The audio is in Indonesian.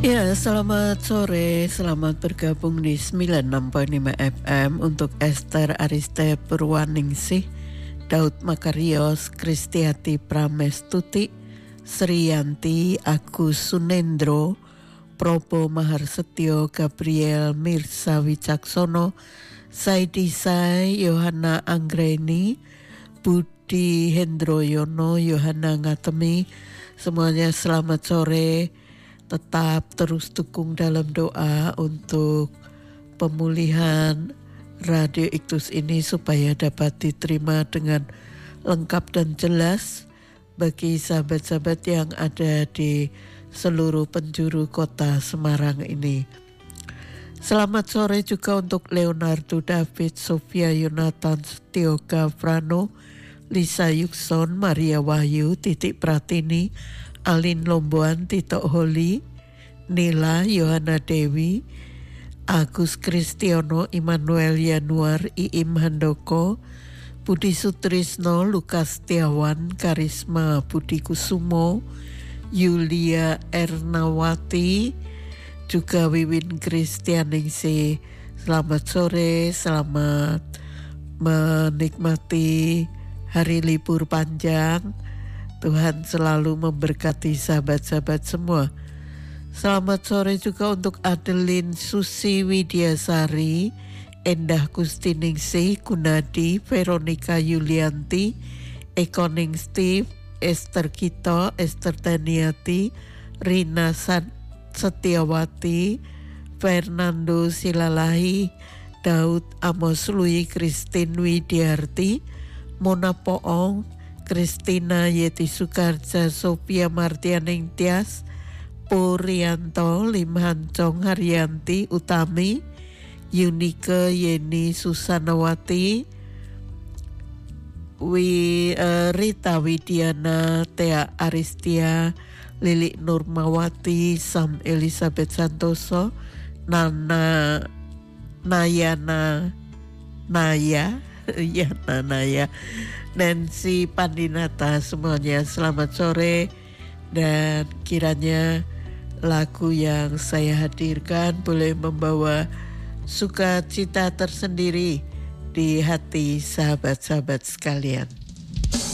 Ya, selamat sore, selamat bergabung di 96.5 FM untuk Esther Ariste Purwaningsih, Daud Makarios, Kristiati Pramestuti, Sriyanti, Agus Sunendro, Probo Maharsetyo, Gabriel Mirsa Wicaksono, Saidi Sai, Yohana Anggreni, Budi Hendroyono, Yohana Ngatemi, semuanya selamat sore. Tetap terus dukung dalam doa untuk pemulihan Radio Iktus ini supaya dapat diterima dengan lengkap dan jelas bagi sahabat-sahabat yang ada di seluruh penjuru kota Semarang ini. Selamat sore juga untuk Leonardo David, Sofia Yonatan, Setioga Frano, Lisa Yukson, Maria Wahyu, Titik Pratini, Alin Lomboan, Tito Holi, Nila, Yohana Dewi, Agus Kristiono, Immanuel Yanuar, Iim Handoko, Budi Sutrisno, Lukas Setiawan, Karisma Budi Kusumo, Yulia Ernawati, juga Wiwin Kristianingsih. Selamat sore, selamat menikmati hari libur panjang. Tuhan selalu memberkati sahabat-sahabat semua. Selamat sore juga untuk Adeline Susi Widyasari, Endah Kustiningsih, Gunadi, Veronica Yulianti, Ekoning Steve, Esther Kito, Esther Daniati, Rina Setiawati, Fernando Silalahi, Daud Amos Lui, Christine Widyarti, Mona Poong, Kristina Yeti Sukarja, Sophia Martianing Tias, Purianto, Limhan Chong Haryanti, Utami, Yunike Yeni Susanawati, Rita Widiana, Tea Aristia, Lili Nurmawati, Sam Elizabeth Santoso, Nana Nayana Naya Yana Naya, Nancy Pandinata, semuanya selamat sore. Dan kiranya lagu yang saya hadirkan boleh membawa sukacita tersendiri di hati sahabat-sahabat sekalian.